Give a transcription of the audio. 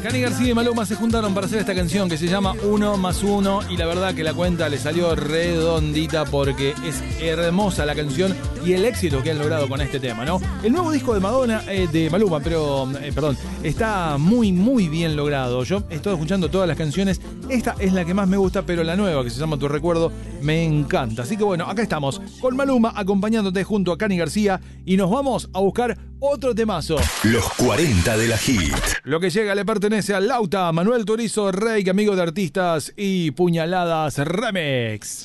Cani García y Maluma se juntaron para hacer esta canción que se llama 1 más 1 y la verdad que la cuenta le salió redondita porque es hermosa la canción y el éxito que han logrado con este tema, ¿no? El nuevo disco de Maluma, perdón, está muy bien logrado. Yo he estado escuchando todas las canciones, esta es la que más me gusta, pero la nueva que se llama Tu Recuerdo me encanta. Así que bueno, acá estamos con Maluma acompañándote junto a Cani García y nos vamos a buscar otro temazo. Los 40 de la Hit. Lo que llega le pertenece a Lauta, Manuel Turizo, Rey, amigo de artistas y Puñaladas Remix.